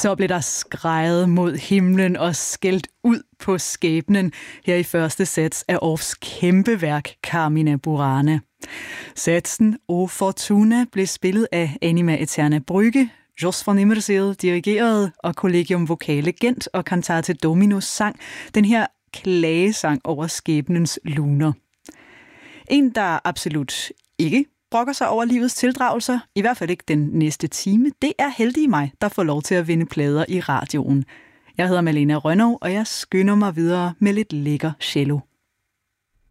Så blev der skreget mod himlen og skældt ud på skæbnen her i første sats af Orffs kæmpeværk Carmina Burana. Satsen O Fortuna blev spillet af Anima Eterna Brügge, Jos von Immerseel dirigerede, og Collegium Vocale Gent og Cantate Dominus sang den her klagesang over skæbnens luner. En, der absolut ikke brokker sig over livets tildragelser, i hvert fald ikke den næste time, det er heldig mig, der får lov til at vinde plader i radioen. Jeg hedder Malene Rønnow, og jeg skynder mig videre med lidt lækker cello.